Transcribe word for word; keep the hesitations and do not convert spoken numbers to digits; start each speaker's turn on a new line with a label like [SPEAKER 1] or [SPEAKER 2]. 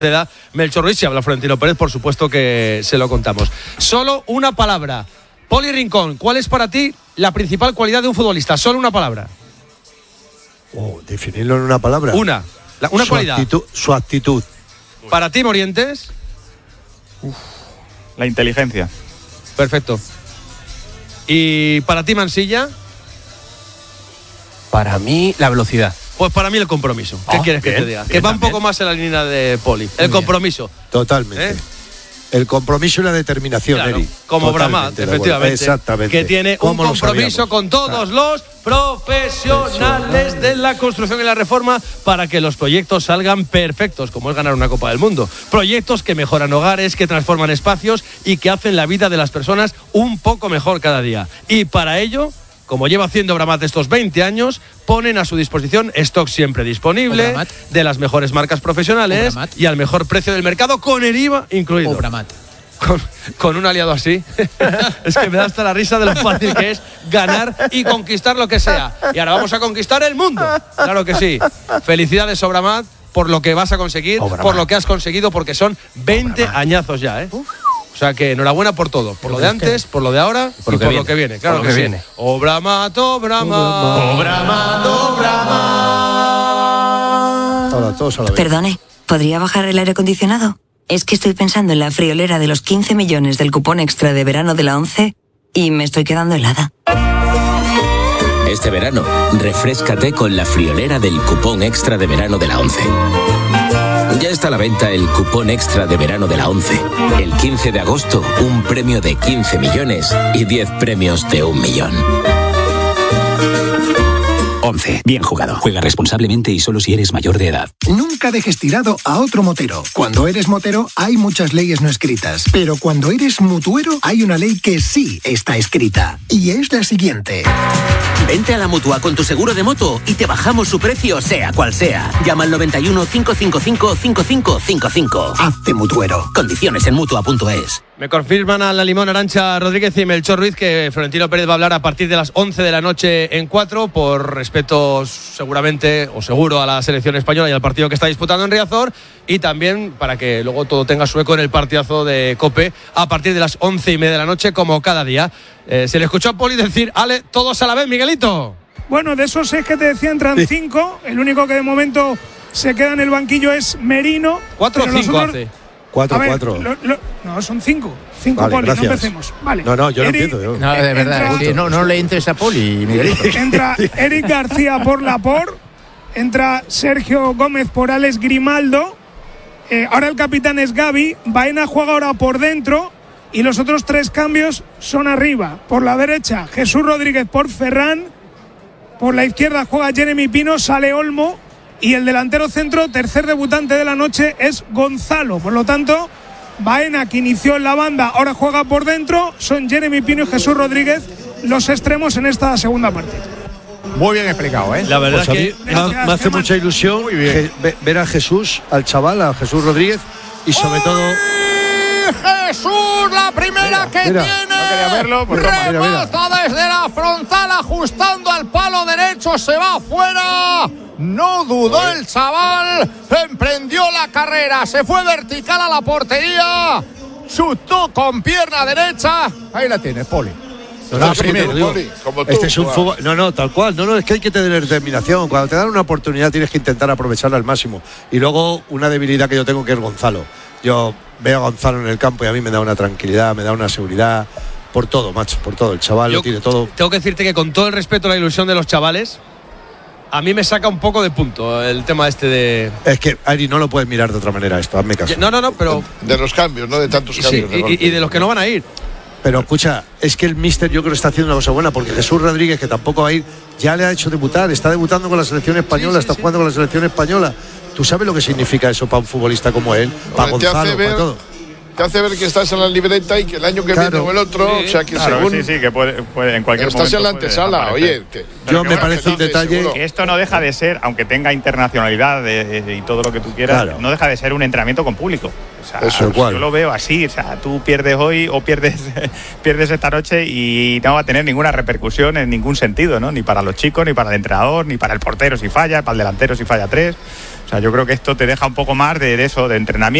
[SPEAKER 1] edad, Melchor Ruiz, si habla Florentino Pérez, por supuesto que se lo contamos. Solo una palabra. Poli Rincón, ¿cuál es para ti la principal cualidad de un futbolista? Solo una palabra.
[SPEAKER 2] Oh, definirlo en una palabra.
[SPEAKER 1] Una, la, una
[SPEAKER 2] su
[SPEAKER 1] cualidad.
[SPEAKER 2] Actitud, su actitud.
[SPEAKER 1] Para ti, Morientes.
[SPEAKER 3] Uf, la inteligencia.
[SPEAKER 1] Perfecto. ¿Y para ti, Mansilla?
[SPEAKER 4] Para mí, la velocidad.
[SPEAKER 1] Pues para mí el compromiso. ¿Qué
[SPEAKER 4] Oh,
[SPEAKER 1] quieres
[SPEAKER 4] bien,
[SPEAKER 1] que te diga?
[SPEAKER 4] bien,
[SPEAKER 1] Que va
[SPEAKER 4] también.
[SPEAKER 1] un poco más en la línea de Poli. El
[SPEAKER 4] Muy
[SPEAKER 1] compromiso.
[SPEAKER 2] Totalmente.
[SPEAKER 1] ¿Eh?
[SPEAKER 2] El compromiso y la determinación,
[SPEAKER 1] Claro,
[SPEAKER 2] Eri.
[SPEAKER 1] como
[SPEAKER 2] Totalmente
[SPEAKER 1] Bramat,
[SPEAKER 2] de acuerdo.
[SPEAKER 1] efectivamente.
[SPEAKER 2] Exactamente.
[SPEAKER 1] Que tiene un
[SPEAKER 2] ¿Cómo lo
[SPEAKER 1] compromiso
[SPEAKER 2] sabíamos?
[SPEAKER 1] con todos los profesionales de la construcción y la reforma para que los proyectos salgan perfectos, como es ganar una Copa del Mundo. Proyectos que mejoran hogares, que transforman espacios y que hacen la vida de las personas un poco mejor cada día. Y para ello, como lleva haciendo Bramat estos veinte años, ponen a su disposición stock siempre disponible,
[SPEAKER 4] Obramat.
[SPEAKER 1] de las mejores marcas profesionales
[SPEAKER 4] Obramat.
[SPEAKER 1] y al mejor precio del mercado, con el I V A incluido.
[SPEAKER 4] Obramat.
[SPEAKER 1] Con, con un aliado así, es que me da hasta la risa de lo fácil que es ganar y conquistar lo que sea. Y ahora vamos a conquistar el mundo. Claro que sí. Felicidades, Obramat, por lo que vas a conseguir,
[SPEAKER 2] Obramat.
[SPEAKER 1] por lo que has conseguido, porque son veinte
[SPEAKER 4] Obramat.
[SPEAKER 1] añazos ya, ¿eh? O sea que enhorabuena por todo, por lo de
[SPEAKER 4] Pero es que-
[SPEAKER 1] antes, por lo de ahora y por lo que viene. Claro
[SPEAKER 4] por lo
[SPEAKER 1] que
[SPEAKER 4] que
[SPEAKER 1] sí.
[SPEAKER 4] viene.
[SPEAKER 1] Obramat, Obramat.
[SPEAKER 4] Obramat, Obramat.
[SPEAKER 2] Ahora, todos a la vez.
[SPEAKER 5] Perdone, ¿podría bajar el aire acondicionado? Es que estoy pensando en la friolera de los quince millones del cupón extra de verano de la ONCE y me estoy quedando helada.
[SPEAKER 6] Este verano, refréscate con la friolera del cupón extra de verano de la ONCE. Ya está a la venta el cupón extra de verano de la ONCE. El quince de agosto, un premio de quince millones y diez premios de un millón.
[SPEAKER 7] once. Bien jugado. Juega responsablemente y solo si eres mayor de edad.
[SPEAKER 8] Nunca dejes tirado a otro motero. Cuando eres motero hay muchas leyes no escritas, pero cuando eres mutuero hay una ley que sí está escrita. Y es la siguiente.
[SPEAKER 9] Vente a la Mutua con tu seguro de moto y te bajamos su precio sea cual sea. Llama al noventa y uno, cinco cinco cinco, cinco cinco cinco cinco.
[SPEAKER 8] Hazte mutuero.
[SPEAKER 9] Condiciones en mutua punto es.
[SPEAKER 1] Me confirman a la Limón Arancha Rodríguez y Melchor Ruiz que Florentino Pérez va a hablar a partir de las once de la noche en cuatro, por respeto seguramente o seguro a la selección española y al partido que está disputando en Riazor, y también para que luego todo tenga su eco en el partidazo de COPE a partir de las once y media de la noche, como cada día. Eh, se le escuchó a Poli decir: Ale, todos a la vez, Miguelito.
[SPEAKER 10] Bueno, de esos seis que te decía entran
[SPEAKER 2] Sí.
[SPEAKER 10] cinco. El único que de momento se queda en el banquillo es Merino.
[SPEAKER 1] Cuatro o
[SPEAKER 10] pero los
[SPEAKER 1] cinco
[SPEAKER 10] otros-
[SPEAKER 1] hace.
[SPEAKER 2] Cuatro,
[SPEAKER 10] A ver,
[SPEAKER 2] cuatro.
[SPEAKER 10] lo- lo- no, son cinco. Cinco,
[SPEAKER 2] Vale,
[SPEAKER 10] Poli, no
[SPEAKER 2] gracias.
[SPEAKER 10] empecemos. Vale.
[SPEAKER 2] No, no, yo no
[SPEAKER 10] Eric-
[SPEAKER 2] empiezo. Yo.
[SPEAKER 4] No, de verdad,
[SPEAKER 10] Entra-
[SPEAKER 4] es que no, no le entres a Poli, Miguelito.
[SPEAKER 10] Entra Eric García por Laporte, entra Sergio Gómez por Alex Grimaldo, eh, ahora el capitán es Gavi, Baena juega ahora por dentro y los otros tres cambios son arriba. Por la derecha, Jesús Rodríguez por Ferran, por la izquierda juega Jeremy Pino, sale Olmo y el delantero centro, tercer debutante de la noche, es Gonzalo. Por lo tanto, Baena, que inició en la banda, ahora juega por dentro, son Jeremy Pino y Jesús Rodríguez los extremos en esta segunda parte.
[SPEAKER 4] Muy bien explicado, ¿eh?
[SPEAKER 1] La verdad
[SPEAKER 2] Pues a mí
[SPEAKER 1] que
[SPEAKER 2] me, me hace
[SPEAKER 10] Germán.
[SPEAKER 2] mucha ilusión
[SPEAKER 4] Muy bien.
[SPEAKER 2] je- ve- ver a Jesús, al chaval, a Jesús Rodríguez y sobre todo.
[SPEAKER 11] Jesús, la primera que
[SPEAKER 2] mira.
[SPEAKER 11] tiene.
[SPEAKER 4] No quería verlo, pues toma.
[SPEAKER 2] Mira, mira.
[SPEAKER 11] Remata desde la frontal, ajustando al palo derecho, se va afuera. No dudó el chaval, emprendió la carrera, se fue vertical a la portería, chutó con pierna derecha.
[SPEAKER 4] Ahí la tienes, Poli.
[SPEAKER 2] No,
[SPEAKER 4] La
[SPEAKER 2] no, es que te
[SPEAKER 4] primera.
[SPEAKER 2] lo digo, este es un fútbol. No, no, tal cual. No, no, es que hay que tener determinación. Cuando te dan una oportunidad tienes que intentar aprovecharla al máximo. Y luego, una debilidad que yo tengo, que es Gonzalo. Yo veo a Gonzalo en el campo y a mí me da una tranquilidad, me da una seguridad. Por todo, macho, por todo. El chaval
[SPEAKER 1] yo
[SPEAKER 2] lo tiene todo.
[SPEAKER 1] tengo que decirte que, con todo el respeto a la ilusión de los chavales, a mí me saca un poco de punto el tema este de...
[SPEAKER 2] Es que, Ari, no lo puedes mirar de otra manera esto, hazme caso.
[SPEAKER 1] No, no, no, pero...
[SPEAKER 12] De los cambios, ¿no? De tantos
[SPEAKER 1] Sí,
[SPEAKER 12] cambios. de
[SPEAKER 1] y,
[SPEAKER 12] golpe.
[SPEAKER 1] y de los que no van a ir.
[SPEAKER 2] Pero escucha, es que el míster yo creo que está haciendo una cosa buena, porque Jesús Rodríguez, que tampoco va a ir, ya le ha hecho debutar, está debutando con la selección española,
[SPEAKER 1] Sí, sí,
[SPEAKER 2] está
[SPEAKER 1] sí.
[SPEAKER 2] jugando con la selección española. ¿Tú sabes lo que significa eso para un futbolista como él? Para
[SPEAKER 12] Hombre, te
[SPEAKER 2] Gonzalo,
[SPEAKER 12] hace ver-
[SPEAKER 2] para todo.
[SPEAKER 12] te hace ver que estás en la libreta y que el año que
[SPEAKER 2] Claro.
[SPEAKER 12] viene o el otro,
[SPEAKER 3] Sí,
[SPEAKER 12] o sea, que
[SPEAKER 3] claro,
[SPEAKER 12] según
[SPEAKER 3] sí, sí, que puede, puede en cualquier
[SPEAKER 12] estás
[SPEAKER 3] momento
[SPEAKER 12] en la
[SPEAKER 3] puede
[SPEAKER 12] antesala,
[SPEAKER 3] desaparecer.
[SPEAKER 12] oye. que-
[SPEAKER 3] Pero
[SPEAKER 2] Yo
[SPEAKER 3] que
[SPEAKER 2] me
[SPEAKER 3] bueno,
[SPEAKER 2] parece un
[SPEAKER 12] que
[SPEAKER 2] detalle.
[SPEAKER 12] seguro.
[SPEAKER 3] Que esto no deja de ser, aunque tenga internacionalidad de- de- y todo lo que tú quieras,
[SPEAKER 2] Claro.
[SPEAKER 3] no deja de ser un entrenamiento con público. O sea,
[SPEAKER 2] Eso,
[SPEAKER 3] pues
[SPEAKER 2] cual.
[SPEAKER 3] yo lo veo así. O sea, tú pierdes hoy o pierdes, pierdes esta noche y no va a tener ninguna repercusión en ningún sentido, ¿no? Ni para los chicos, ni para el entrenador, ni para el portero si falla, para el delantero si falla tres. O sea, yo creo que esto te deja un poco más de, de eso, de entrenamiento.